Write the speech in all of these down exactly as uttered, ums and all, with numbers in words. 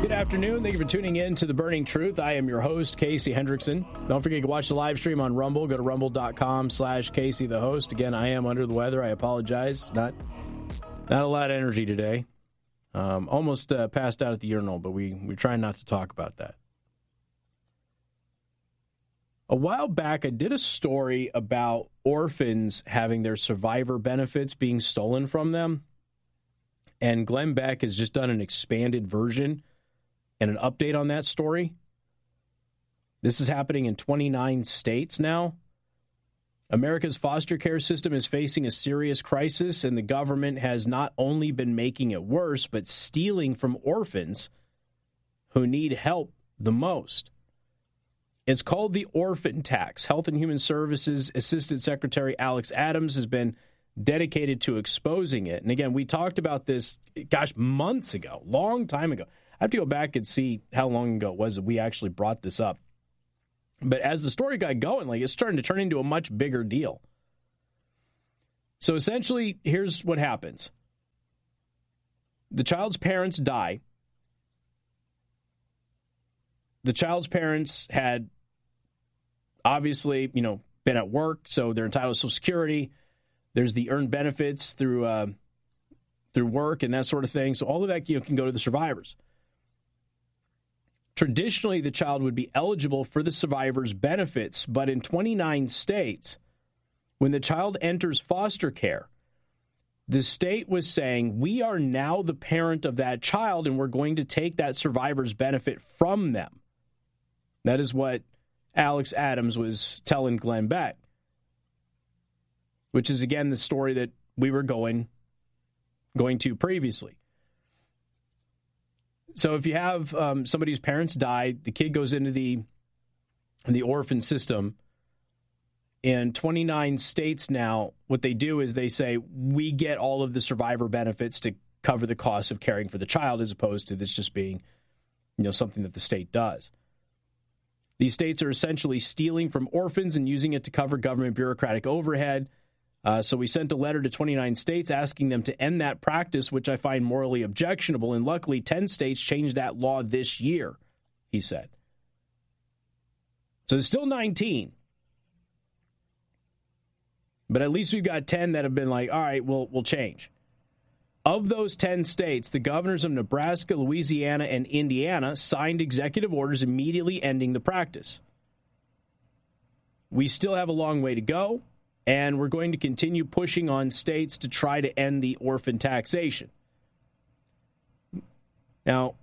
Good afternoon. Thank you for tuning in to The Burning Truth. I am your host, Casey Hendrickson. Don't forget to watch the live stream on Rumble. Go to rumble.com slash Casey the host. Again, I am under the weather. I apologize. Not not a lot of energy today. Um, almost uh, passed out at the urinal, but we, we're trying not to talk about that. A while back, I did a story about orphans having their survivor benefits being stolen from them. And Glenn Beck has just done an expanded version and an update on that story. This is happening in twenty-nine states now. America's foster care system is facing a serious crisis, and the government has not only been making it worse, but stealing from orphans who need help the most. It's called the orphan tax. Health and Human Services Assistant Secretary Alex Adams has been dedicated to exposing it. And again, we talked about this, gosh, months ago, long time ago. I have to go back and see how long ago it was that we actually brought this up. But as the story got going, like, it's starting to turn into a much bigger deal. So essentially, here's what happens. The child's parents die. The child's parents had obviously, you know, been at work, so they're entitled to Social Security. There's the earned benefits through uh, through work and that sort of thing. So all of that, you know, can go to the survivors. Traditionally, the child would be eligible for the survivor's benefits, but in twenty-nine states, when the child enters foster care, the state was saying, we are now the parent of that child, and we're going to take that survivor's benefit from them. That is what Alex Adams was telling Glenn Beck, which is, again, the story that we were going, going to previously. So if you have um, somebody whose parents died, the kid goes into the the orphan system. In twenty-nine states now, what they do is they say, we get all of the survivor benefits to cover the cost of caring for the child, as opposed to this just being, you know, something that the state does. These states are essentially stealing from orphans and using it to cover government bureaucratic overhead. Uh, so we sent a letter to twenty-nine states asking them to end that practice, which I find morally objectionable. And luckily, ten states changed that law this year, he said. So there's still nineteen. But at least we've got ten that have been like, all right, we'll, we'll change. Of those ten states, the governors of Nebraska, Louisiana, and Indiana signed executive orders immediately ending the practice. We still have a long way to go. And we're going to continue pushing on states to try to end the orphan taxation. Now,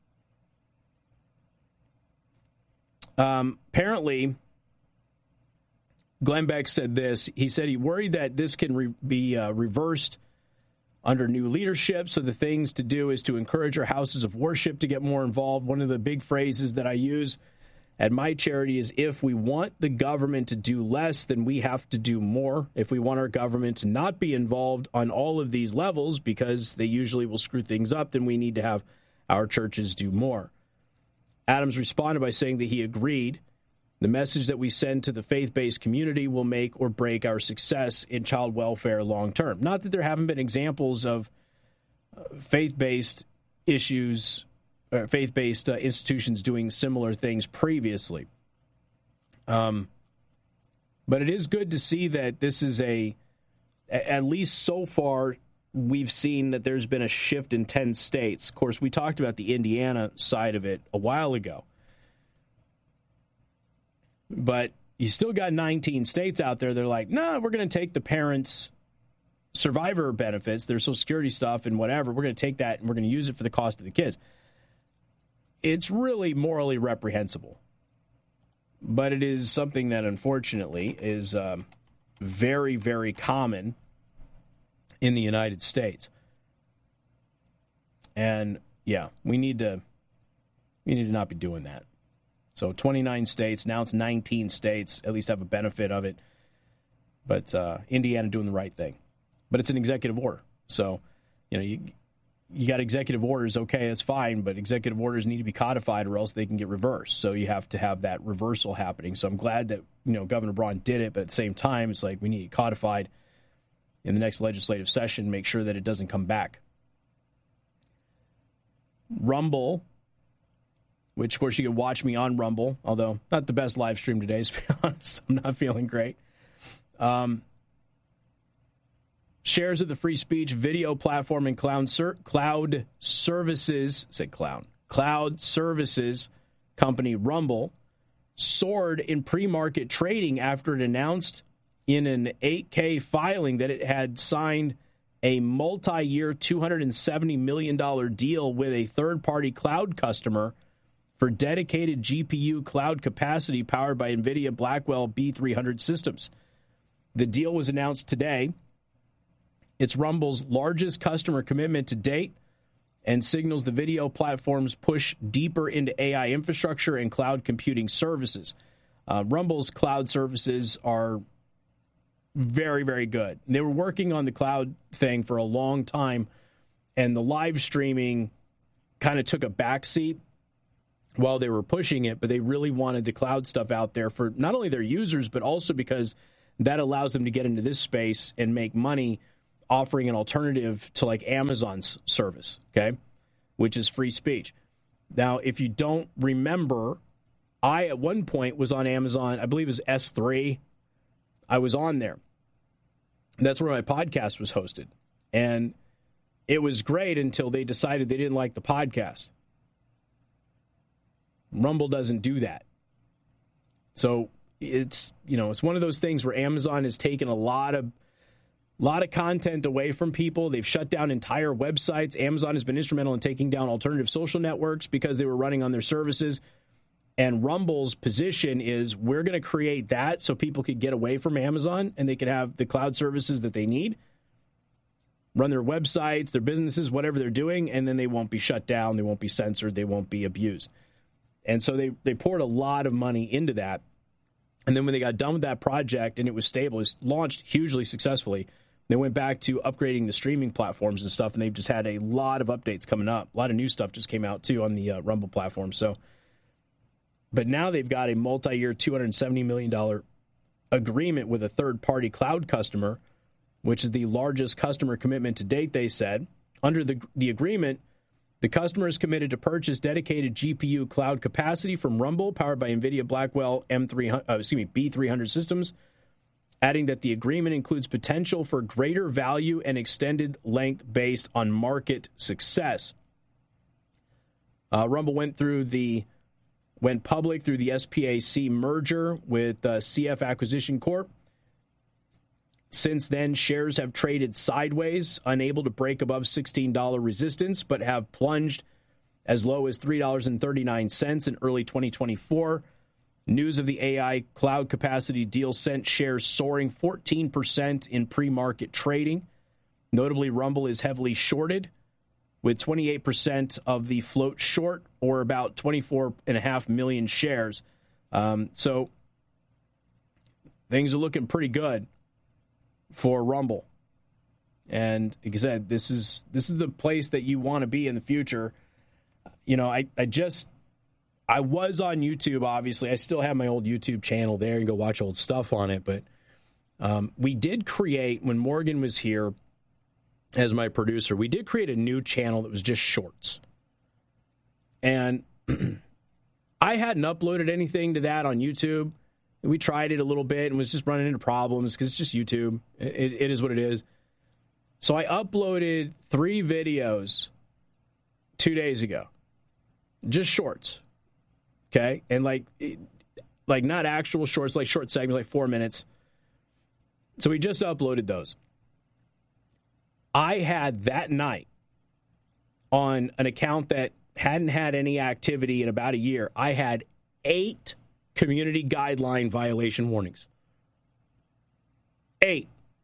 um, apparently, Glenn Beck said this. He said he worried that this can re- be uh, reversed under new leadership. So the things to do is to encourage our houses of worship to get more involved. One of the big phrases that I use at my charity is, if we want the government to do less, then we have to do more. If we want our government to not be involved on all of these levels, because they usually will screw things up, then we need to have our churches do more. Adams responded by saying that he agreed. The message that we send to the faith-based community will make or break our success in child welfare long term. Not that there haven't been examples of uh, faith-based issues or faith-based uh, institutions doing similar things previously. Um, but it is good to see that this is a, at least so far, we've seen that there's been a shift in ten states. Of course, we talked about the Indiana side of it a while ago. But you still got nineteen states out there that are like, no, nah, we're going to take the parents' survivor benefits, their Social Security stuff and whatever. We're going to take that and we're going to use it for the cost of the kids. It's really morally reprehensible. But it is something that, unfortunately, is um, very, very common in the United States. And, yeah, we need to we need to not be doing that. So twenty-nine states, now it's nineteen states, at least have a benefit of it. But uh, Indiana doing the right thing. But it's an executive order. So, you know, you you got executive orders, okay, that's fine, but executive orders need to be codified or else they can get reversed. So you have to have that reversal happening. So I'm glad that, you know, Governor Braun did it, but at the same time, it's like we need it codified in the next legislative session, make sure that it doesn't come back. Rumble which, of course, you can watch me on Rumble, although not the best live stream today, to be honest. I'm not feeling great. Um, shares of the free speech video platform and cloud, ser- cloud services, I said cloud, cloud services company Rumble soared in pre-market trading after it announced in an eight K filing that it had signed a multi-year two hundred seventy million dollars deal with a third-party cloud customer for dedicated G P U cloud capacity powered by NVIDIA Blackwell B three hundred systems. The deal was announced today. It's Rumble's largest customer commitment to date and signals the video platform's push deeper into A I infrastructure and cloud computing services. Uh, Rumble's cloud services are very, very good. They were working on the cloud thing for a long time, and the live streaming kind of took a backseat while they were pushing it, but they really wanted the cloud stuff out there for not only their users, but also because that allows them to get into this space and make money offering an alternative to like Amazon's service, okay, which is free speech. Now, if you don't remember, I at one point was on Amazon, I believe it was S three. I was on there. That's where my podcast was hosted. And it was great until they decided they didn't like the podcast. Rumble doesn't do that. So it's, you know, it's one of those things where Amazon has taken a lot of A lot of content away from people. They've shut down entire websites. Amazon has been instrumental in taking down alternative social networks because they were running on their services. And Rumble's position is we're going to create that so people could get away from Amazon and they could have the cloud services that they need, run their websites, their businesses, whatever they're doing, and then they won't be shut down. They won't be censored. They won't be abused. And so they, they poured a lot of money into that. And then when they got done with that project and it was stable, it was launched hugely successfully, they went back to upgrading the streaming platforms and stuff, and they've just had a lot of updates coming up. A lot of new stuff just came out, too, on the uh, Rumble platform. So, but now they've got a multi-year two hundred seventy million dollars agreement with a third-party cloud customer, which is the largest customer commitment to date, they said. Under the, the agreement, the customer is committed to purchase dedicated G P U cloud capacity from Rumble, powered by NVIDIA Blackwell M three hundred, uh, excuse me, B three hundred systems, adding that the agreement includes potential for greater value and extended length based on market success. Uh, Rumble went through the went public through the S P A C merger with uh, C F Acquisition Corp. Since then, shares have traded sideways, unable to break above sixteen dollars resistance, but have plunged as low as three dollars and thirty-nine cents in early twenty twenty-four. News of the A I cloud capacity deal sent shares soaring fourteen percent in pre-market trading. Notably, Rumble is heavily shorted, with twenty-eight percent of the float short, or about twenty-four point five million shares. Um, so things are looking pretty good for Rumble. And like I said, this is this is the place that you want to be in the future. You know, I, I just, I was on YouTube, obviously. I still have my old YouTube channel there. You can go watch old stuff on it. But um, we did create, when Morgan was here as my producer, we did create a new channel that was just shorts. And I hadn't uploaded anything to that on YouTube. We tried it a little bit and was just running into problems because it's just YouTube. It, it is what it is. So I uploaded three videos two days ago, just shorts, okay? And like, like not actual shorts, like short segments, like four minutes. So we just uploaded those. I had that night on an account that hadn't had any activity in about a year, I had eight community guideline violation warnings. Eight.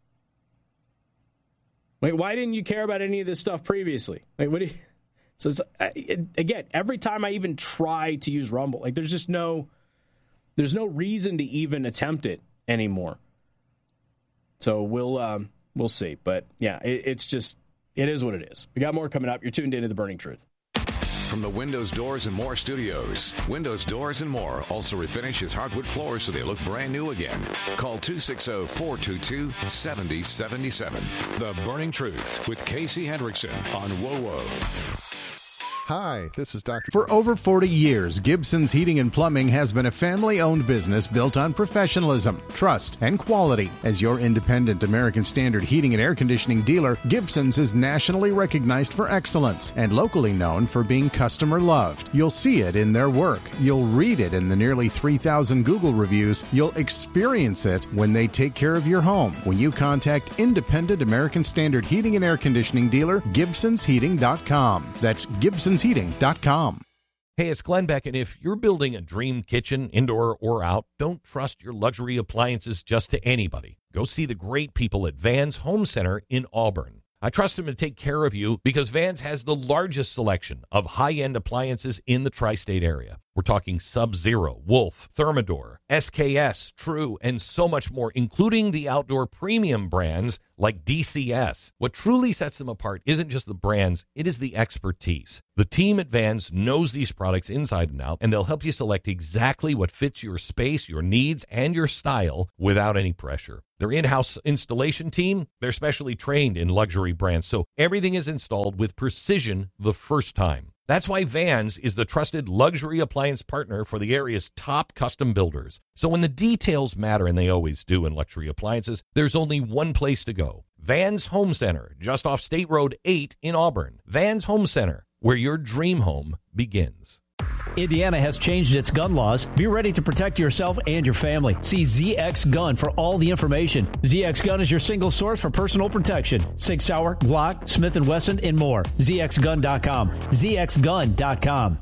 Wait, why didn't you care about any of this stuff previously? Like, what do you, so it's, it, again, every time I even try to use Rumble, like there's just no, there's no reason to even attempt it anymore. So we'll, um, we'll see. But yeah, it, it's just, it is what it is. We got more coming up. You're tuned into The Burning Truth. From the Windows Doors and More studios, Windows Doors and More also refinishes hardwood floors so they look brand new again. Call two six zero, four two two, seven zero seven seven. The Burning Truth with Casey Hendrickson on W O W O. Hi, this is Doctor For over forty years, Gibson's Heating and Plumbing has been a family-owned business built on professionalism, trust, and quality. As your independent American Standard heating and air conditioning dealer, Gibson's is nationally recognized for excellence and locally known for being customer-loved. You'll see it in their work. You'll read it in the nearly three thousand Google reviews. You'll experience it when they take care of your home. When you contact independent American Standard heating and air conditioning dealer, Gibsons Heating dot com. That's Gibsons Heating dot com. Hey, it's Glenn Beck, and if you're building a dream kitchen, indoor or out, don't trust your luxury appliances just to anybody. Go see the great people at Vans Home Center in Auburn. I trust them to take care of you because Vans has the largest selection of high-end appliances in the tri-state area. We're talking Sub-Zero, Wolf, Thermador, S K S, True, and so much more, including the outdoor premium brands like D C S. What truly sets them apart isn't just the brands, it is the expertise. The team at Vans knows these products inside and out, and they'll help you select exactly what fits your space, your needs, and your style without any pressure. Their in-house installation team, they're specially trained in luxury brands, so everything is installed with precision the first time. That's why Vans is the trusted luxury appliance partner for the area's top custom builders. So when the details matter, and they always do in luxury appliances, there's only one place to go. Vans Home Center, just off State Road eight in Auburn. Vans Home Center, where your dream home begins. Indiana has changed its gun laws. Be ready to protect yourself and your family. See Z X Gun for all the information. Z X Gun is your single source for personal protection. Sig Sauer, Glock, Smith and Wesson, and more. Z X gun dot com. Z X gun dot com.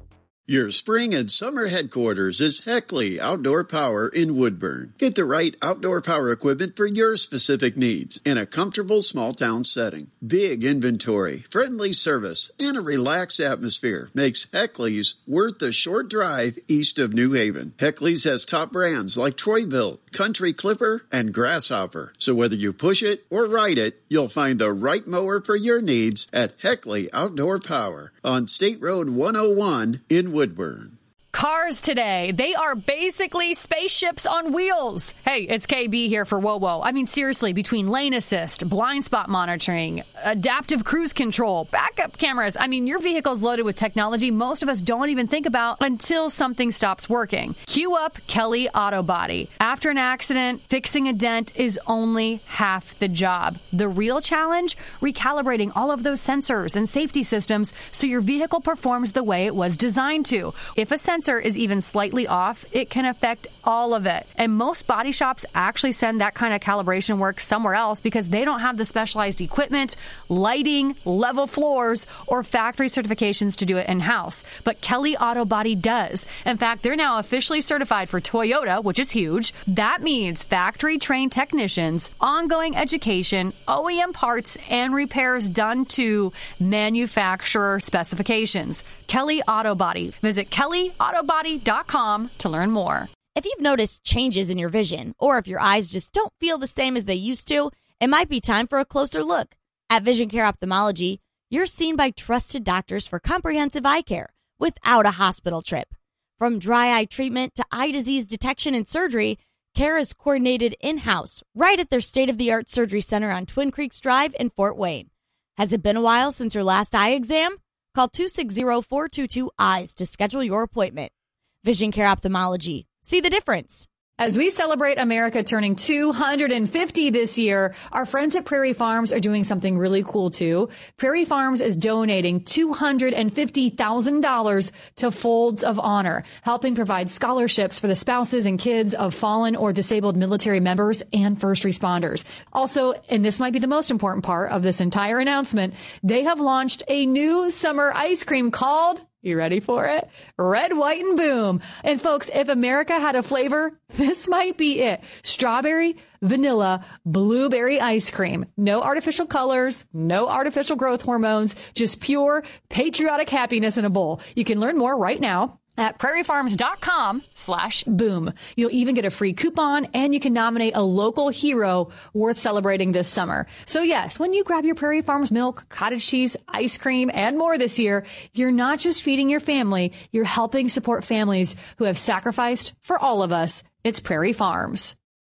Your spring and summer headquarters is Heckley Outdoor Power in Woodburn. Get the right outdoor power equipment for your specific needs in a comfortable small town setting. Big inventory, friendly service, and a relaxed atmosphere makes Heckley's worth the short drive east of New Haven. Heckley's has top brands like Troy-Bilt, Country Clipper, and Grasshopper. So whether you push it or ride it, you'll find the right mower for your needs at Heckley Outdoor Power on State Road one oh one in Woodburn. Cars today, they are basically spaceships on wheels. Hey, it's K B here for WOWO. I mean, seriously, between lane assist, blind spot monitoring, adaptive cruise control, backup cameras. I mean, your vehicle's loaded with technology most of us don't even think about until something stops working. Cue up Kelly Auto Body. After an accident, fixing a dent is only half the job. The real challenge? Recalibrating all of those sensors and safety systems so your vehicle performs the way it was designed to. If a sensor is even slightly off, it can affect all of it. And most body shops actually send that kind of calibration work somewhere else because they don't have the specialized equipment, lighting, level floors, or factory certifications to do it in-house. But Kelly Auto Body does. In fact, they're now officially certified for Toyota, which is huge. That means factory-trained technicians, ongoing education, O E M parts, and repairs done to manufacturer specifications. Kelly Auto Body. Visit Kelly Auto Body dot com to learn more. If you've noticed changes in your vision, or if your eyes just don't feel the same as they used to, it might be time for a closer look. At Vision Care Ophthalmology, you're seen by trusted doctors for comprehensive eye care without a hospital trip. From dry eye treatment to eye disease detection and surgery, care is coordinated in-house right at their state-of-the-art surgery center on Twin Creeks Drive in Fort Wayne. Has it been a while since your last eye exam? Call two six zero, four two two, EYES to schedule your appointment. Vision Care Ophthalmology. See the difference. As we celebrate America turning two hundred fifty this year, our friends at Prairie Farms are doing something really cool too. Prairie Farms is donating two hundred fifty thousand dollars to Folds of Honor, helping provide scholarships for the spouses and kids of fallen or disabled military members and first responders. Also, and this might be the most important part of this entire announcement, they have launched a new summer ice cream called, you ready for it? Red, White, and Boom. And folks, if America had a flavor, this might be it. Strawberry, vanilla, blueberry ice cream. No artificial colors, no artificial growth hormones, just pure patriotic happiness in a bowl. You can learn more right now at prairie farms dot com slash boom. You'll even get a free coupon, and you can nominate a local hero worth celebrating this summer. So yes, when you grab your Prairie Farms milk, cottage cheese, ice cream, and more this year, you're not just feeding your family, you're helping support families who have sacrificed for all of us. It's Prairie Farms.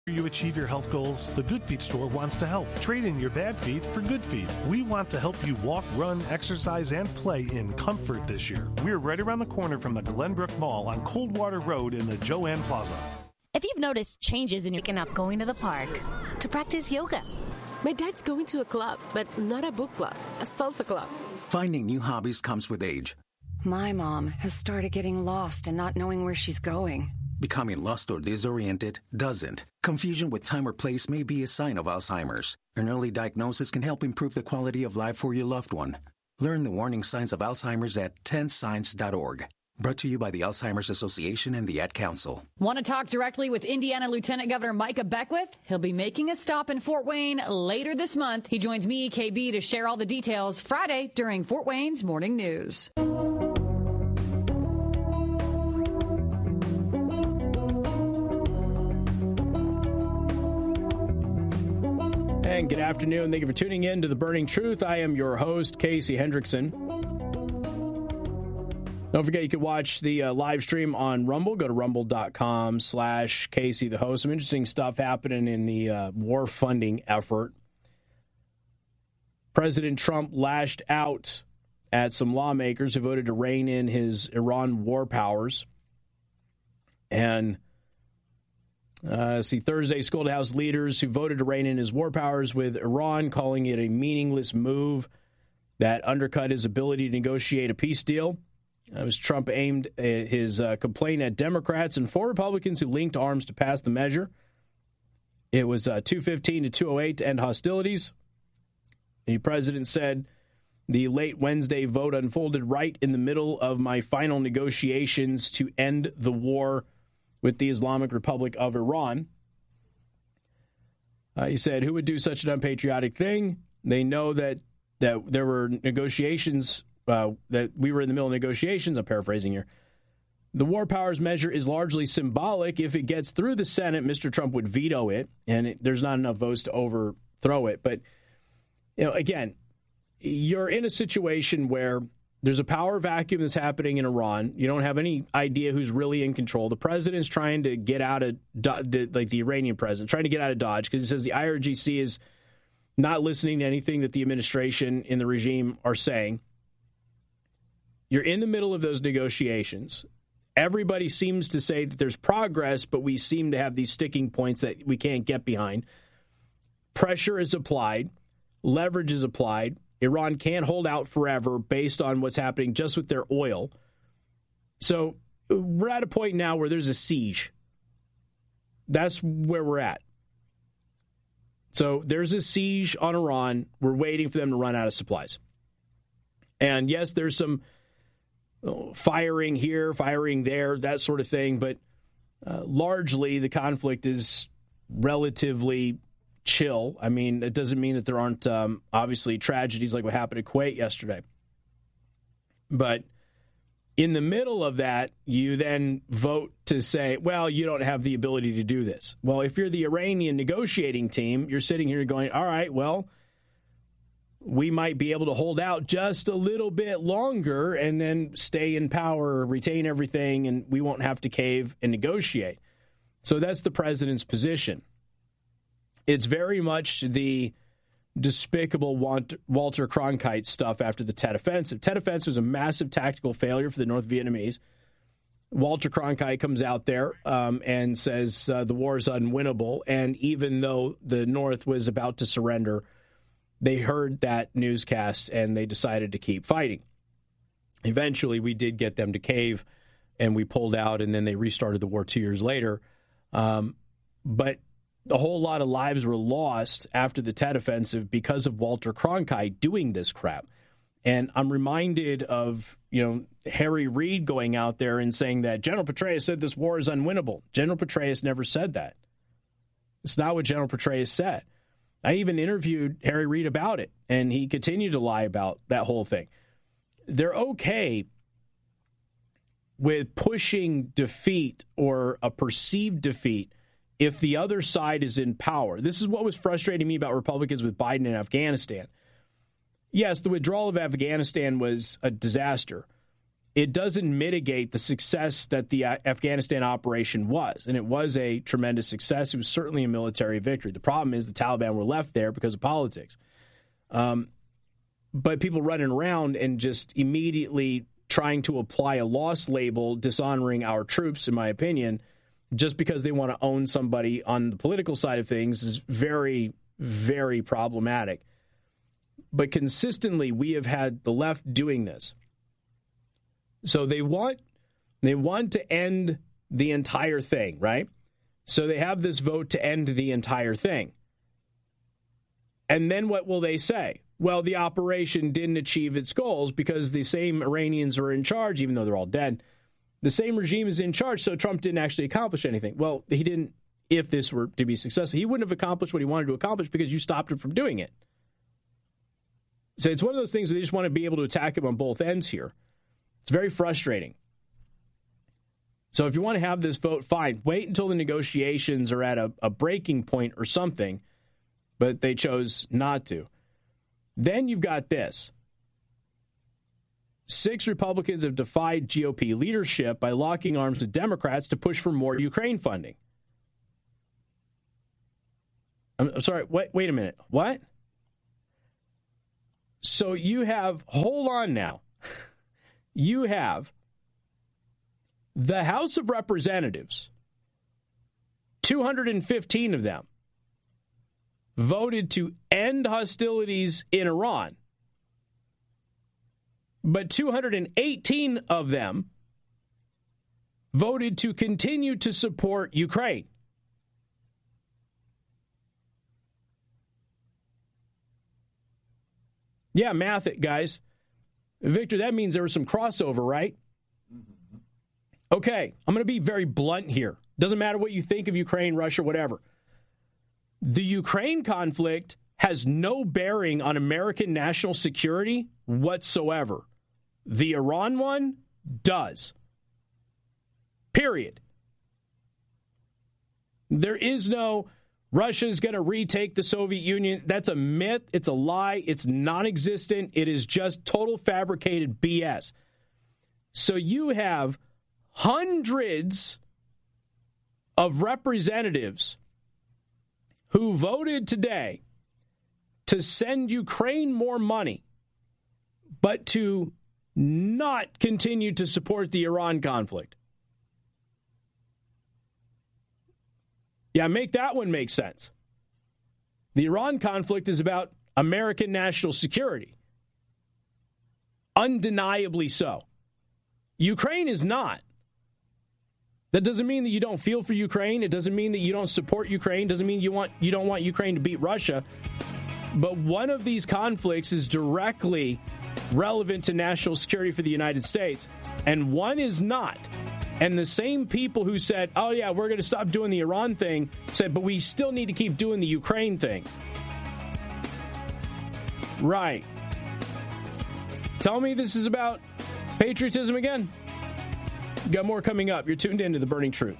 You achieve your health goals, the Good Feet store wants to help. Trade in your bad feet for good feet. We want to help you walk, run, exercise, and play in comfort this year. We're right around the corner from the Glenbrook Mall on Coldwater Road in the Joanne Plaza. If you've noticed changes in your... Waking up going to the park to practice yoga. My dad's going to a club, but not a book club, a salsa club. Finding new hobbies comes with age. My mom has started getting lost and not knowing where she's going. Becoming lost or disoriented doesn't. Confusion with time or place may be a sign of Alzheimer's. An early diagnosis can help improve the quality of life for your loved one. Learn the warning signs of Alzheimer's at ten signs dot org. Brought to you by the Alzheimer's Association and the Ad Council. Want to talk directly with Indiana Lieutenant Governor Micah Beckwith? He'll be making a stop in Fort Wayne later this month. He joins me, K B, to share all the details Friday during Fort Wayne's Morning News. And good afternoon. Thank you for tuning in to The Burning Truth. I am your host, Casey Hendrickson. Don't forget you can watch the uh, live stream on Rumble. Go to rumble.com slash Casey the host. Some interesting stuff happening in the uh, war funding effort. President Trump lashed out at some lawmakers who voted to rein in his Iran war powers. And Uh, see, Thursday schooled House leaders who voted to rein in his war powers with Iran, calling it a meaningless move that undercut his ability to negotiate a peace deal. Uh, as Trump aimed uh, his uh, complaint at Democrats and four Republicans who linked arms to pass the measure. It was uh, two fifteen to two oh eight to end hostilities. The president said, the late Wednesday vote unfolded right in the middle of my final negotiations to end the war with the Islamic Republic of Iran. Uh, he said, who would do such an unpatriotic thing? They know that that there were negotiations, uh, that we were in the middle of negotiations. I'm paraphrasing here. The war powers measure is largely symbolic. If it gets through the Senate, Mister Trump would veto it, and it, there's not enough votes to overthrow it. But, you know, again, you're in a situation where there's a power vacuum that's happening in Iran. You don't have any idea who's really in control. The president's trying to get out of, the, like the Iranian president, trying to get out of Dodge because he says the I R G C is not listening to anything that the administration and the regime are saying. You're in the middle of those negotiations. Everybody seems to say that there's progress, but we seem to have these sticking points that we can't get behind. Pressure is applied. Leverage is applied. Iran can't hold out forever based on what's happening just with their oil. So we're at a point now where there's a siege. That's where we're at. So there's a siege on Iran. We're waiting for them to run out of supplies. And yes, there's some firing here, firing there, that sort of thing. But uh, largely the conflict is relatively chill. I mean, it doesn't mean that there aren't um, obviously tragedies like what happened in Kuwait yesterday. But in the middle of that, you then vote to say, well, you don't have the ability to do this. Well, if you're the Iranian negotiating team, you're sitting here going, all right, well, we might be able to hold out just a little bit longer and then stay in power, retain everything, and we won't have to cave and negotiate. So that's the president's position. It's very much the despicable Walter Cronkite stuff after the Tet Offensive. Tet Offensive was a massive tactical failure for the North Vietnamese. Walter Cronkite comes out there um, and says uh, the war is unwinnable. And even though the North was about to surrender, they heard that newscast and they decided to keep fighting. Eventually, we did get them to cave and we pulled out, and then they restarted the war two years later. Um, but a whole lot of lives were lost after the Tet Offensive because of Walter Cronkite doing this crap. And I'm reminded of, you know, Harry Reid going out there and saying that General Petraeus said this war is unwinnable. General Petraeus never said that. It's not what General Petraeus said. I even interviewed Harry Reid about it, and he continued to lie about that whole thing. They're okay with pushing defeat or a perceived defeat if the other side is in power. This is what was frustrating me about Republicans with Biden in Afghanistan. Yes, the withdrawal of Afghanistan was a disaster. it doesn't mitigate the success that the Afghanistan operation was. And it was a tremendous success. It was certainly a military victory. The problem is the Taliban were left there because of politics. Um, but people running around and just immediately trying to apply a loss label, dishonoring our troops, in my opinion, just because they want to own somebody on the political side of things is very, very problematic. But consistently, we have had the left doing this. So they want they want to end the entire thing, right? So they have this vote to end the entire thing. And then what will they say? Well, the operation didn't achieve its goals because the same Iranians are in charge, even though they're all dead. The same regime is in charge, so Trump didn't actually accomplish anything. Well, he didn't, if this were to be successful. He wouldn't have accomplished what he wanted to accomplish because you stopped him from doing it. So it's one of those things where they just want to be able to attack him on both ends here. It's very frustrating. So if you want to have this vote, fine. Wait until the negotiations are at a, a breaking point or something, but they chose not to. Then you've got this. Six Republicans have defied G O P leadership by locking arms with Democrats to push for more Ukraine funding. I'm, I'm sorry, wait, wait a minute. What? So you have, hold on now. You have the House of Representatives, two hundred fifteen of them, voted to end hostilities in Iran. But two hundred eighteen of them voted to continue to support Ukraine. Yeah, math it, guys. Victor, that means there was some crossover, right? Okay, I'm going to be very blunt here. Doesn't matter what you think of Ukraine, Russia, whatever. The Ukraine conflict has no bearing on American national security whatsoever. The Iran one does. Period. There is no Russia's going to retake the Soviet Union. That's a myth. It's a lie. It's non-existent. It is just total fabricated B S. So you have hundreds of representatives who voted today to send Ukraine more money, but to not continue to support the Iran conflict. Yeah, make that one make sense. The Iran conflict is about American national security. Undeniably so. Ukraine is not. That doesn't mean that you don't feel for Ukraine. It doesn't mean that you don't support Ukraine. It doesn't mean you want you don't want Ukraine to beat Russia. But one of these conflicts is directly relevant to national security for the United States, and one is not. And the same people who said, oh, yeah, we're going to stop doing the Iran thing, said, but we still need to keep doing the Ukraine thing. Right. Tell me this is about patriotism again? Got more coming up. You're tuned in to The Burning Truth.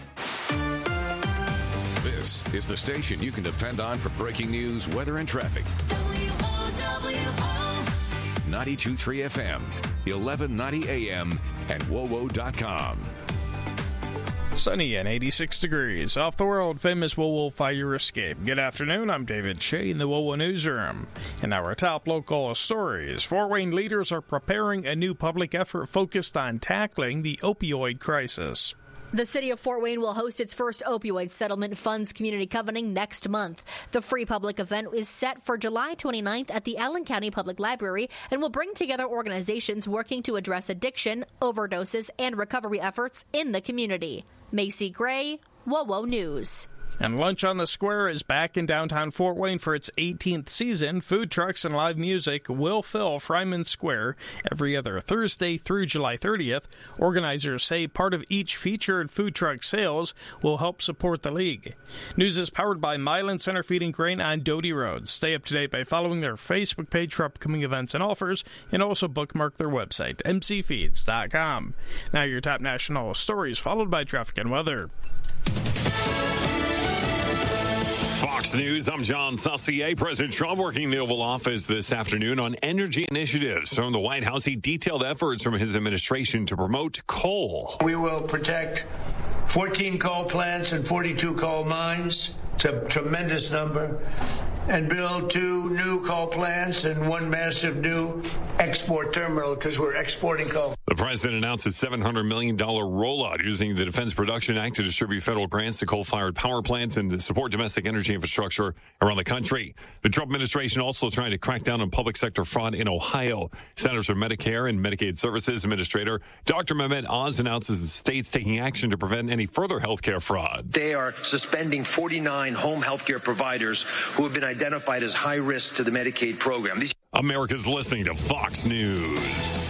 This is the station you can depend on for breaking news, weather, and traffic. W O W O ninety-two point three F M, eleven ninety A M, and W O W O dot com. Sunny and eighty-six degrees off the world-famous W O W O fire escape. Good afternoon, I'm David Shea in the W O W O Newsroom. In our top local stories, Fort Wayne leaders are preparing a new public effort focused on tackling the opioid crisis. The city of Fort Wayne will host its first opioid settlement funds community covenant next month. The free public event is set for July twenty-ninth at the Allen County Public Library and will bring together organizations working to address addiction, overdoses, and recovery efforts in the community. Macy Gray, W O W O News. And Lunch on the Square is back in downtown Fort Wayne for its eighteenth season. Food trucks and live music will fill Fryman Square every other Thursday through July thirtieth. Organizers say part of each featured food truck sales will help support the league. News is powered by Milan Center Feeding Grain on Doty Road. Stay up to date by following their Facebook page for upcoming events and offers, and also bookmark their website, m c feeds dot com. Now your top national stories, followed by traffic and weather. Fox News, I'm John Saucier. President Trump working in the Oval Office this afternoon on energy initiatives. From the White House, he detailed efforts from his administration to promote coal. We will protect fourteen coal plants and forty-two coal mines. It's a tremendous number. And build two new coal plants and one massive new export terminal because we're exporting coal. The president announced a seven hundred million dollars rollout using the Defense Production Act to distribute federal grants to coal-fired power plants and to support domestic energy infrastructure around the country. The Trump administration also trying to crack down on public sector fraud in Ohio. Centers for Medicare and Medicaid Services Administrator Doctor Mehmet Oz announces the state's taking action to prevent any further health care fraud. They are suspending forty-nine home health care providers who have been identified as high risk to the Medicaid program. These- America's listening to Fox News.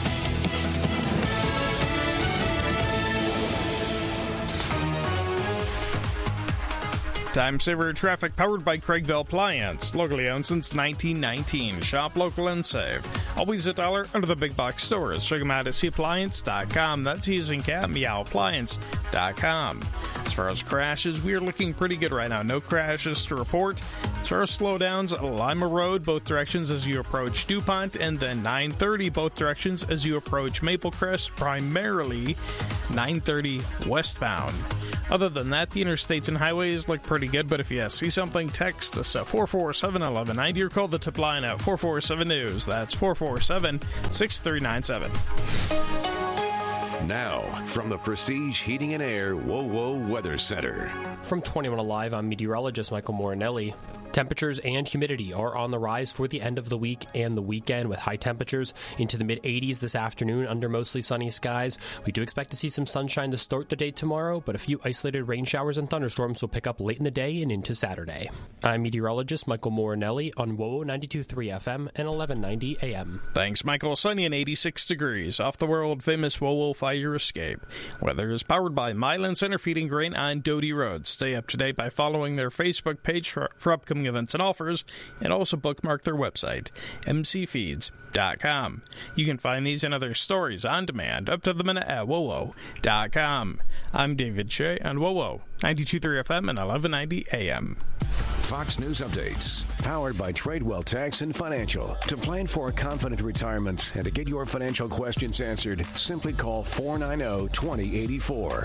Time saver traffic powered by Craigville Appliance. Locally owned since nineteen nineteen. Shop local and save. Always a dollar under the big box stores. Check them out at c appliance dot com. That's using cat meow appliance dot com. As far as crashes, we are looking pretty good right now. No crashes to report. As far as slowdowns, Lima Road, both directions as you approach DuPont, and then nine thirty, both directions as you approach Maple Crest, primarily nine thirty westbound. Other than that, the interstates and highways look pretty good, but if you see something, text us at four four seven, one one nine zero or call the tip line at four four seven news. That's four four seven, six three nine seven. Now, from the Prestige Heating and Air WoWo Weather Center. From twenty-one Alive, I'm meteorologist Michael Morinelli. Temperatures and humidity are on the rise for the end of the week and the weekend, with high temperatures into the mid eighties this afternoon under mostly sunny skies. We do expect to see some sunshine to start the day tomorrow, but a few isolated rain showers and thunderstorms will pick up late in the day and into Saturday. I'm meteorologist Michael Morinelli on WoWo ninety-two point three F M and eleven ninety A M. Thanks, Michael. Sunny and eighty-six degrees off the world-famous WoWo Fire Escape. Weather is powered by Milan Center Feeding Grain on Doty Road. Stay up to date by following their Facebook page for, for upcoming events and offers, and also bookmark their website, m c feeds dot com. You can find these and other stories on demand up to the minute at w o w dot com. I'm David Shea on WoWo ninety-two point three F M and eleven ninety A M. Fox News Updates, powered by Tradewell Tax and Financial. To plan for a confident retirement and to get your financial questions answered, simply call four nine zero, two zero eight four.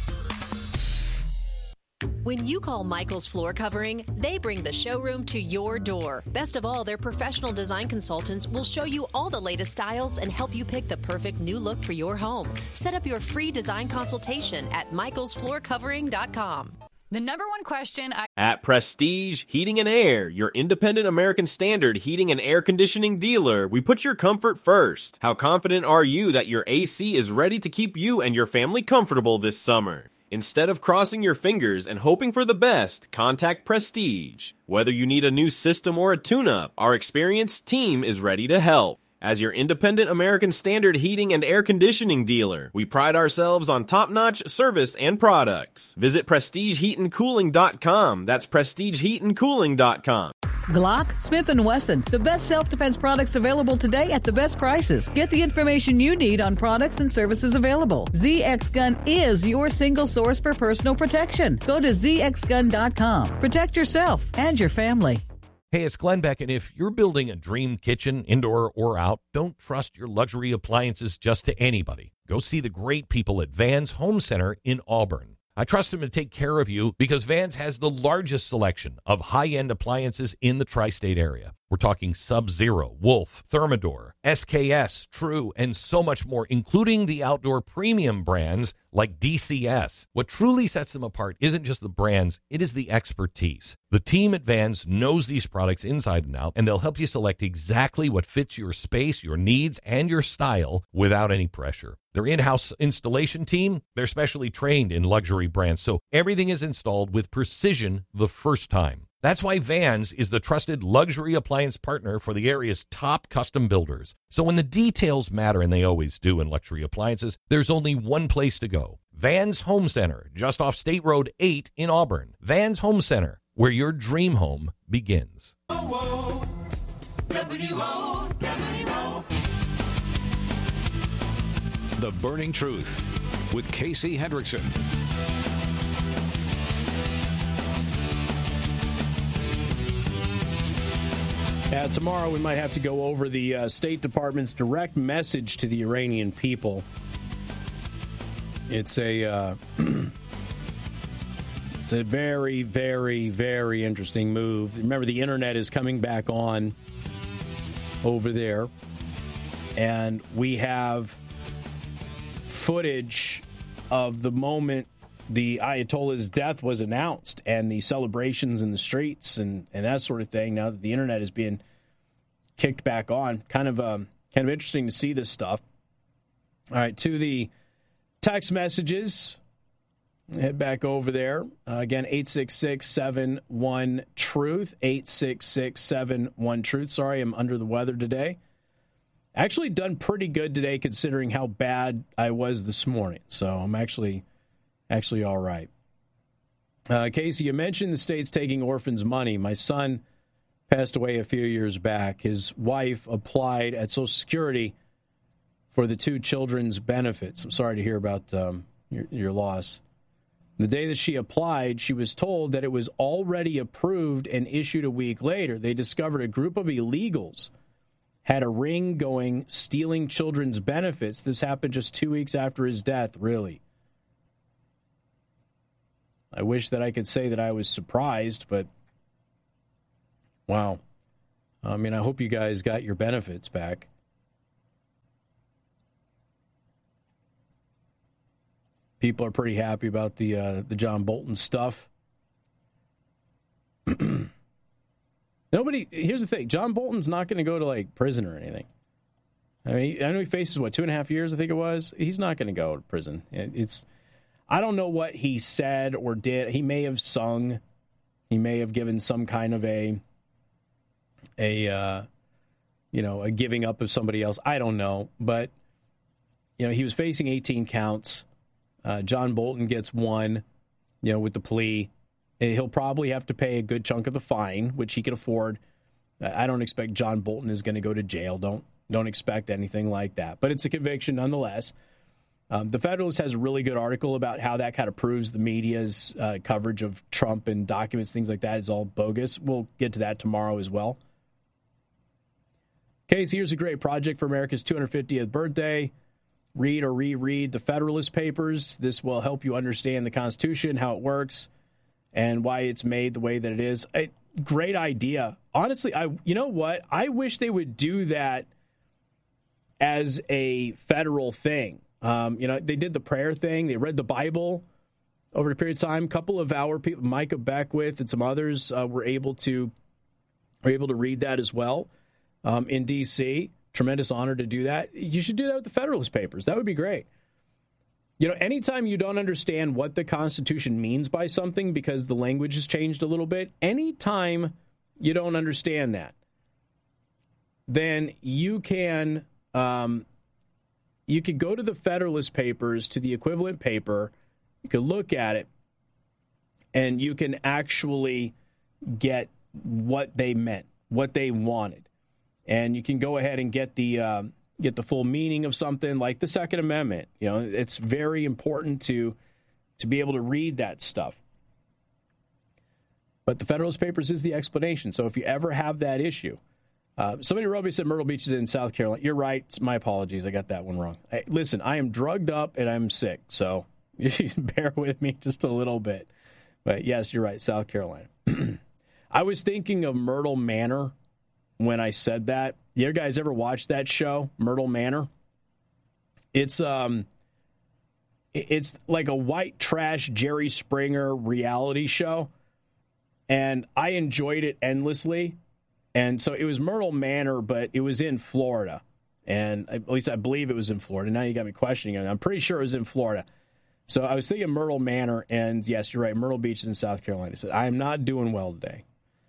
When you call Michael's Floor Covering, they bring the showroom to your door. Best of all, their professional design consultants will show you all the latest styles and help you pick the perfect new look for your home. Set up your free design consultation at michaels floor covering dot com. The number one question I... At Prestige Heating and Air, your independent American Standard heating and air conditioning dealer, we put your comfort first. How confident are you that your A C is ready to keep you and your family comfortable this summer? Instead of crossing your fingers and hoping for the best, contact Prestige. Whether you need a new system or a tune-up, our experienced team is ready to help. As your independent American Standard heating and air conditioning dealer, we pride ourselves on top-notch service and products. Visit prestige heat and cooling dot com. That's prestige heat and cooling dot com. Glock, Smith and Wesson, the best self-defense products available today at the best prices. Get the information you need on products and services available. Z X Gun is your single source for personal protection. Go to z x gun dot com. Protect yourself and your family. Hey, it's Glenn Beck, and if you're building a dream kitchen, indoor or out, don't trust your luxury appliances just to anybody. Go see the great people at Vans Home Center in Auburn. I trust them to take care of you because Vans has the largest selection of high-end appliances in the tri-state area. We're talking Sub-Zero, Wolf, Thermador, S K S, True, and so much more, including the outdoor premium brands like D C S. What truly sets them apart isn't just the brands, it is the expertise. The team at Vans knows these products inside and out, and they'll help you select exactly what fits your space, your needs, and your style without any pressure. Their in-house installation team, they're specially trained in luxury brands, so everything is installed with precision the first time. That's why Vans is the trusted luxury appliance partner for the area's top custom builders. So when the details matter, and they always do in luxury appliances, there's only one place to go. Vans Home Center, just off State Road eight in Auburn. Vans Home Center, where your dream home begins. W O W O. The Burning Truth with Casey Hendrickson. Uh, tomorrow we might have to go over the uh, State Department's direct message to the Iranian people. It's a uh, it's a very, very, very interesting move. Remember, the internet is coming back on over there, and we have footage of the moment the Ayatollah's death was announced and the celebrations in the streets and, and that sort of thing. Now that the internet is being kicked back on, kind of um, kind of interesting to see this stuff. All right, to the text messages, head back over there. Uh, again, eight six six, seven one, truth, eight six six, seven one, truth. Sorry, I'm under the weather today. Actually done pretty good today considering how bad I was this morning. So I'm actually actually all right. Uh, Casey, you mentioned the state's taking orphans' money. My son passed away a few years back. His wife applied at Social Security for the two children's benefits. I'm sorry to hear about um, your, your loss. The day that she applied, she was told that it was already approved and issued a week later. They discovered a group of illegals had a ring going stealing children's benefits. This happened just two weeks after his death, really. I wish that I could say that I was surprised, but wow. I mean, I hope you guys got your benefits back. People are pretty happy about the uh, the John Bolton stuff. Nobody. Here's the thing: John Bolton's not going to go to like prison or anything. I mean, I know he faces what two and a half years. I think it was. He's not going to go to prison. It's. I don't know what he said or did. He may have sung. He may have given some kind of a a uh, you know a giving up of somebody else. I don't know, but you know he was facing eighteen counts. Uh, John Bolton gets one, you know, with the plea. He'll probably have to pay a good chunk of the fine, which he can afford. I don't expect John Bolton is going to go to jail. Don't don't expect anything like that. But it's a conviction nonetheless. Um, the Federalist has a really good article about how that kind of proves the media's uh, coverage of Trump and documents, things like that, is all bogus. We'll get to that tomorrow as well. Casey, here's a great project for America's two hundred fiftieth birthday. Read or reread the Federalist Papers. This will help you understand the Constitution, how it works, and why it's made the way that it is. A great idea. Honestly, I you know what? I wish they would do that as a federal thing. Um, you know, they did the prayer thing. They read the Bible over a period of time. A couple of our people, Micah Beckwith and some others, uh, were able to were able to read that as well um, in D C Tremendous honor to do that. You should do that with the Federalist Papers. That would be great. You know, anytime you don't understand what the Constitution means by something because the language has changed a little bit, anytime you don't understand that, then you can um, you could go to the Federalist Papers, to the equivalent paper, you could look at it, and you can actually get what they meant, what they wanted. And you can go ahead and get the um, get the full meaning of something like the Second Amendment. You know, it's very important to to be able to read that stuff. But the Federalist Papers is the explanation. So if you ever have that issue, uh, somebody wrote me said Myrtle Beach is in South Carolina. You're right. My apologies. I got that one wrong. Hey, listen, I am drugged up and I'm sick, so bear with me just a little bit. But yes, you're right. South Carolina. I was thinking of Myrtle Manor when I said that. You guys ever watch that show, Myrtle Manor? It's um, it's like a white trash Jerry Springer reality show, and I enjoyed it endlessly. And so it was Myrtle Manor, but it was in Florida, and at least I believe it was in Florida. Now you got me questioning it. I'm pretty sure it was in Florida. So I was thinking Myrtle Manor, and yes, you're right. Myrtle Beach is in South Carolina. I said I am not doing well today.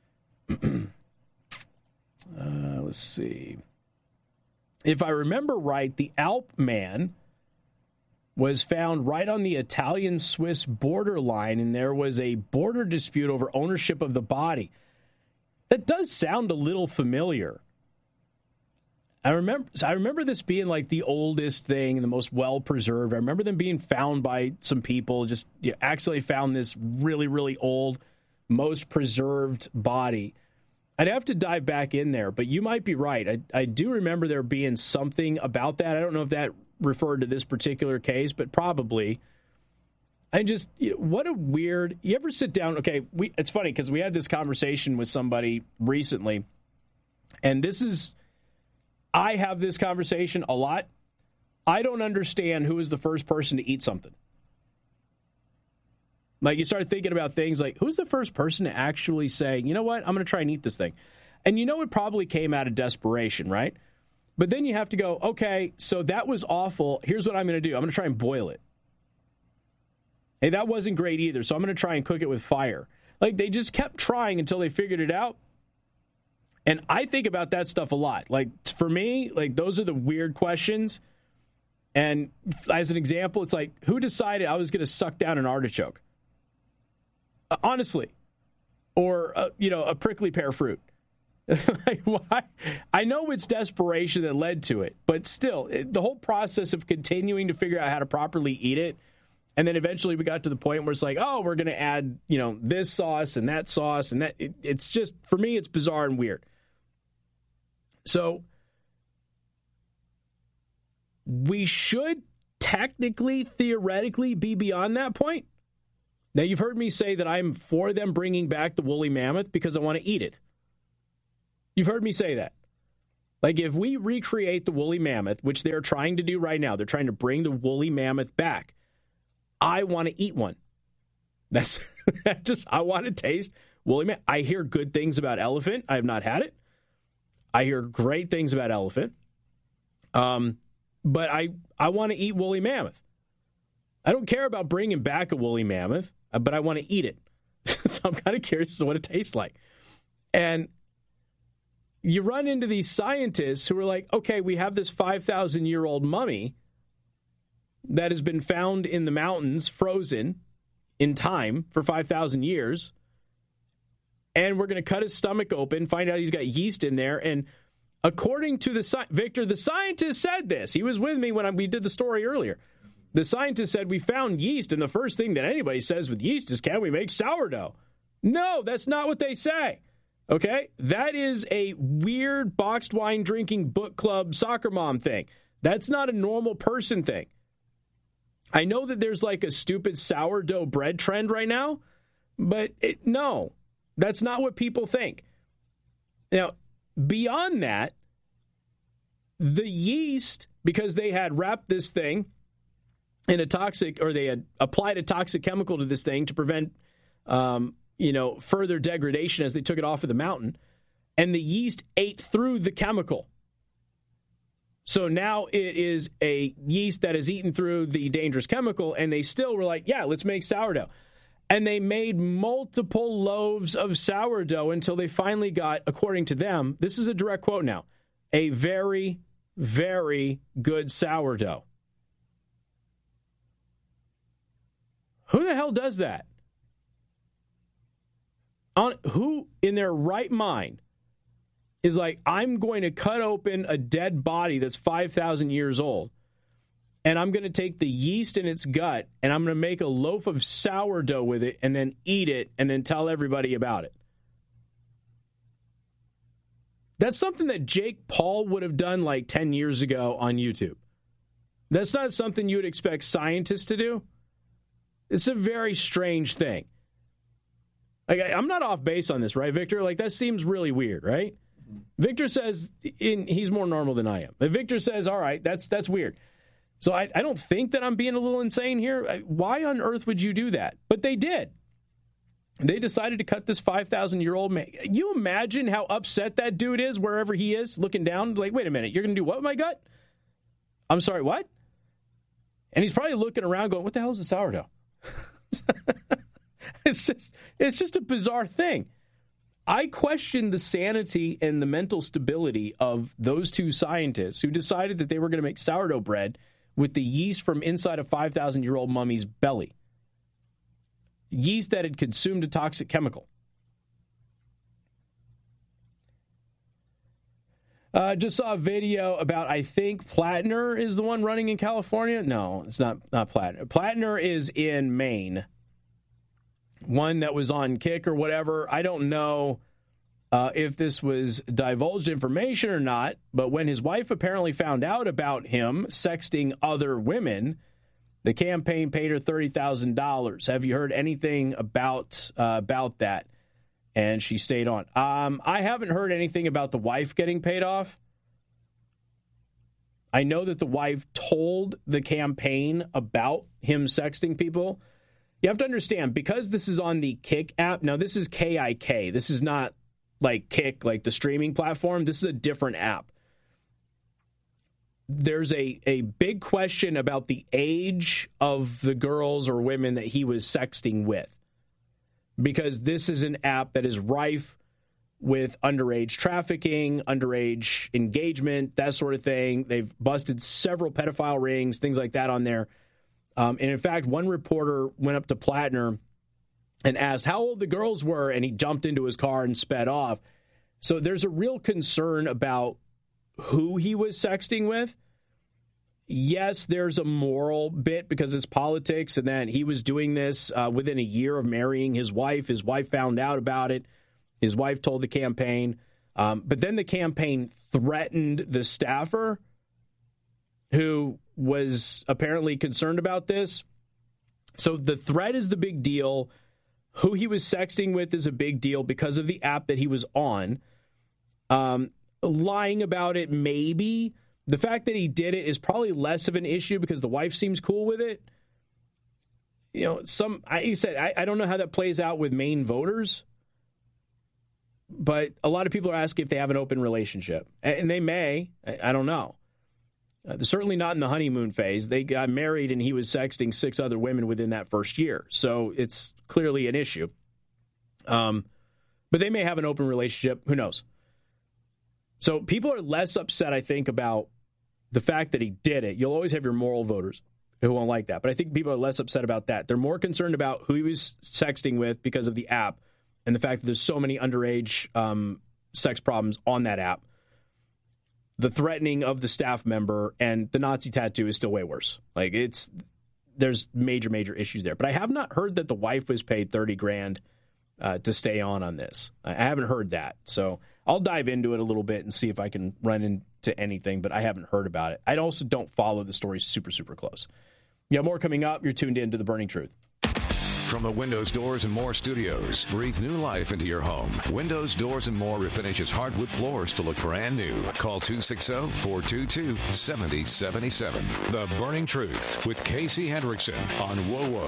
Uh, let's see. If I remember right, the Alp man was found right on the Italian-Swiss borderline, and there was a border dispute over ownership of the body. That does sound a little familiar. I remember I remember this being like the oldest thing and the most well-preserved. I remember them being found by some people, just you know, accidentally found this really, really old, most preserved body. I'd have to dive back in there, but you might be right. I, I do remember there being something about that. I don't know if that referred to this particular case, but probably. I just, you know, what a weird, you ever sit down, okay, we, it's funny because we had this conversation with somebody recently, and this is, I have this conversation a lot. I don't understand who is the first person to eat something. Like, you start thinking about things like, who's the first person to actually say, you know what, I'm going to try and eat this thing? And you know it probably came out of desperation, right? But then you have to go, okay, so that was awful. Here's what I'm going to do. I'm going to try and boil it. Hey, that wasn't great either, so I'm going to try and cook it with fire. Like, they just kept trying until they figured it out. And I think about that stuff a lot. Like, for me, like, those are the weird questions. And as an example, it's like, who decided I was going to suck down an artichoke? Honestly, or, uh, you know, a prickly pear fruit. Like, why? I know it's desperation that led to it, but still, it, the whole process of continuing to figure out how to properly eat it, and then eventually we got to the point where it's like, oh, we're going to add, you know, this sauce and that sauce, and that. It, it's just, for me, it's bizarre and weird. So we should technically, theoretically, be beyond that point. Now, you've heard me say that I'm for them bringing back the woolly mammoth because I want to eat it. You've heard me say that. Like, if we recreate the woolly mammoth, which they're trying to do right now, they're trying to bring the woolly mammoth back. I want to eat one. That's just, I want to taste woolly mammoth. I hear good things about elephant. I have not had it. I hear great things about elephant. Um, but I, I want to eat woolly mammoth. I don't care about bringing back a woolly mammoth, but I want to eat it. So I'm kind of curious as to what it tastes like. And you run into these scientists who are like, okay, we have this five thousand year old mummy that has been found in the mountains, frozen in time for five thousand years. And we're going to cut his stomach open, find out he's got yeast in there. And according to the, sci- Victor, the scientist said this. He was with me when I, we did the story earlier. The scientist said, we found yeast, and the first thing that anybody says with yeast is, can we make sourdough? No, that's not what they say. Okay? That is a weird boxed wine drinking book club soccer mom thing. That's not a normal person thing. I know that there's like a stupid sourdough bread trend right now, but it, no, that's not what people think. Now, beyond that, the yeast, because they had wrapped this thing in a toxic, or they had applied a toxic chemical to this thing to prevent, um, you know, further degradation as they took it off of the mountain, and the yeast ate through the chemical. So now it is a yeast that has eaten through the dangerous chemical, and they still were like, yeah, let's make sourdough. And they made multiple loaves of sourdough until they finally got, according to them, this is a direct quote now, a very, very good sourdough. Who the hell does that? On who in their right mind is like, I'm going to cut open a dead body that's five thousand years old, and I'm going to take the yeast in its gut, and I'm going to make a loaf of sourdough with it, and then eat it, and then tell everybody about it. That's something that Jake Paul would have done like ten years ago on YouTube. That's not something you would expect scientists to do. It's a very strange thing. Like, I'm not off base on this, right, Victor? Like, that seems really weird, right? Victor says in, he's more normal than I am. But Victor says, all right, that's that's weird. So I, I don't think that I'm being a little insane here. Why on earth would you do that? But they did. They decided to cut this five thousand year old man. You imagine how upset that dude is wherever he is, looking down, like, wait a minute, you're going to do what with my gut? I'm sorry, what? And he's probably looking around going, what the hell is a sourdough? It's just, it's just a bizarre thing. I question the sanity and the mental stability of those two scientists who decided that they were going to make sourdough bread with the yeast from inside a five thousand year old mummy's belly. Yeast that had consumed a toxic chemical. Uh, just saw a video about, I think, Plattner is the one running in California. No, it's not, not Plattner. Plattner is in Maine. One that was on Kick or whatever. I don't know uh, if this was divulged information or not, but when his wife apparently found out about him sexting other women, the campaign paid her thirty thousand dollars. Have you heard anything about uh, about that? And she stayed on. Um, I haven't heard anything about the wife getting paid off. I know that the wife told the campaign about him sexting people. You have to understand, because this is on the Kick app. Now, this is K I K. This is not like Kick, like the streaming platform. This is a different app. There's a, a big question about the age of the girls or women that he was sexting with, because this is an app that is rife with underage trafficking, underage engagement, that sort of thing. They've busted several pedophile rings, things like that on there. Um, and in fact, one reporter went up to Plattner and asked how old the girls were, and he jumped into his car and sped off. So there's a real concern about who he was sexting with. Yes, there's a moral bit because it's politics, and that he was doing this uh, within a year of marrying his wife. His wife found out about it. His wife told the campaign. Um, but then the campaign threatened the staffer who was apparently concerned about this. So the threat is the big deal. Who he was sexting with is a big deal because of the app that he was on. Um, lying about it, maybe. The fact that he did it is probably less of an issue because the wife seems cool with it. You know, some, I he said, I, I don't know how that plays out with Maine voters, but a lot of people are asking if they have an open relationship, and they may. I, I don't know. Uh, certainly not in the honeymoon phase. They got married and he was sexting six other women within that first year. So it's clearly an issue. Um, but they may have an open relationship. Who knows? So people are less upset, I think, about the fact that he did it. You'll always have your moral voters who won't like that. But I think people are less upset about that. They're more concerned about who he was sexting with because of the app and the fact that there's so many underage um, sex problems on that app. The threatening of the staff member and the Nazi tattoo is still way worse. Like, it's, there's major, major issues there. But I have not heard that the wife was paid thirty grand uh, to stay on on this. I haven't heard that. So I'll dive into it a little bit and see if I can run into anything, but I haven't heard about it. I also don't follow the story super, super close. Yeah, more coming up. You're tuned in to The Burning Truth. From the Windows, Doors, and More studios, breathe new life into your home. Windows, Doors, and More refinishes hardwood floors to look brand new. Call two six zero, four two two, seven zero seven seven. The Burning Truth with Casey Hendrickson on WoWo.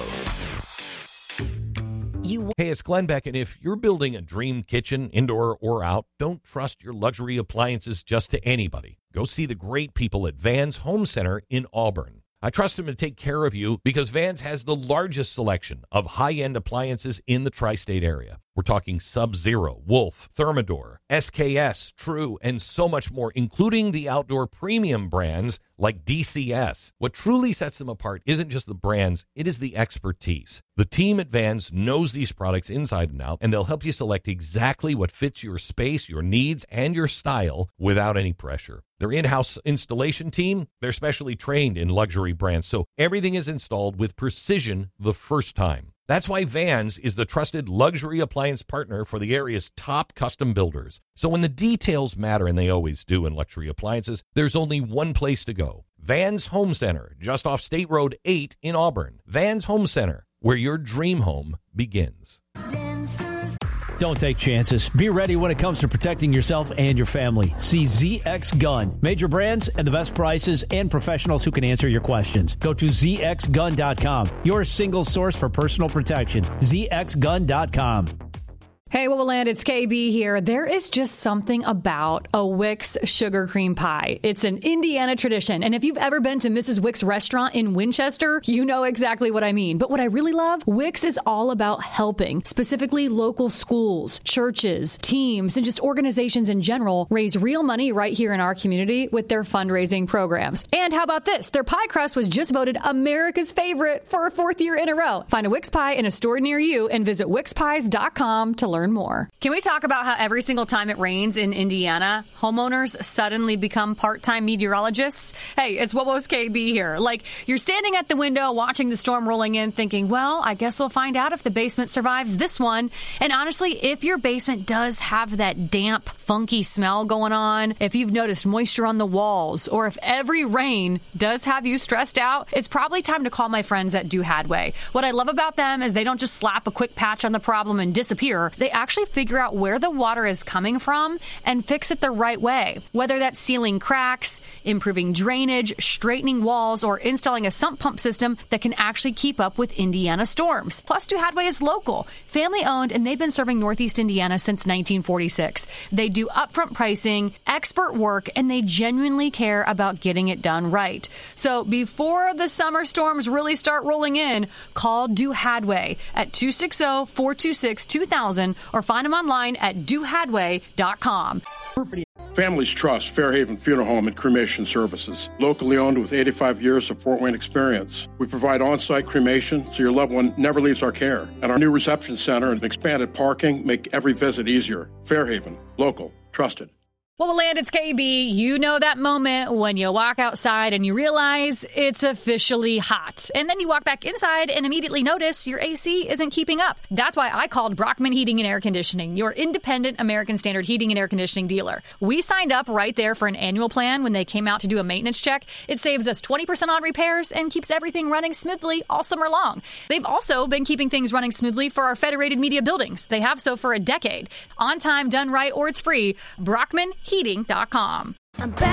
You... Hey, it's Glenn Beck, and if you're building a dream kitchen, indoor or out, don't trust your luxury appliances just to anybody. Go see the great people at Vans Home Center in Auburn. I trust them to take care of you because Vans has the largest selection of high-end appliances in the tri-state area. We're talking Sub-Zero, Wolf, Thermador, S K S, True, and so much more, including the outdoor premium brands like D C S. What truly sets them apart isn't just the brands, it is the expertise. The team at Vans knows these products inside and out, and they'll help you select exactly what fits your space, your needs, and your style without any pressure. Their in-house installation team, they're specially trained in luxury brands, so everything is installed with precision the first time. That's why Vans is the trusted luxury appliance partner for the area's top custom builders. So when the details matter, and they always do in luxury appliances, there's only one place to go. Vans Home Center, just off State Road eight in Auburn. Vans Home Center, where your dream home begins. Don't take chances. Be ready when it comes to protecting yourself and your family. See Z X Gun. Major brands and the best prices and professionals who can answer your questions. Go to Z X gun dot com. Your single source for personal protection. Z X gun dot com. Hey, Wowoland, it's K B here. There is just something about a Wix sugar cream pie. It's an Indiana tradition. And if you've ever been to Missus Wix restaurant in Winchester, you know exactly what I mean. But what I really love, Wix is all about helping, specifically local schools, churches, teams, and just organizations in general raise real money right here in our community with their fundraising programs. And how about this? Their pie crust was just voted America's favorite for a fourth year in a row. Find a Wix pie in a store near you and visit wix pies dot com to learn learn more. Can we talk about how every single time it rains in Indiana, homeowners suddenly become part-time meteorologists? Hey, it's WOWO's K B here. Like, you're standing at the window watching the storm rolling in thinking, well, I guess we'll find out if the basement survives this one. And honestly, if your basement does have that damp, funky smell going on, if you've noticed moisture on the walls, or if every rain does have you stressed out, it's probably time to call my friends at Do Hadway. What I love about them is they don't just slap a quick patch on the problem and disappear. They actually figure out where the water is coming from and fix it the right way. Whether that's sealing cracks, improving drainage, straightening walls, or installing a sump pump system that can actually keep up with Indiana storms. Plus, Do Hadway is local, family-owned, and they've been serving Northeast Indiana since nineteen forty-six. They do upfront pricing, expert work, and they genuinely care about getting it done right. So before the summer storms really start rolling in, call Do Hadway at two six zero, four two six, two thousand or find them online at do hadway dot com. Families trust Fairhaven Funeral Home and Cremation Services. Locally owned with eighty-five years of Fort Wayne experience. We provide on-site cremation so your loved one never leaves our care. And our new reception center and expanded parking make every visit easier. Fairhaven, local, trusted. Well, Land, it's K B. You know that moment when you walk outside and you realize it's officially hot. And then you walk back inside and immediately notice your A C isn't keeping up. That's why I called Brockman Heating and Air Conditioning, your independent American Standard heating and air conditioning dealer. We signed up right there for an annual plan when they came out to do a maintenance check. It saves us twenty percent on repairs and keeps everything running smoothly all summer long. They've also been keeping things running smoothly for our Federated Media buildings. They have so for a decade. On time, done right, or it's free. Brockman Heating dot com. I'm back.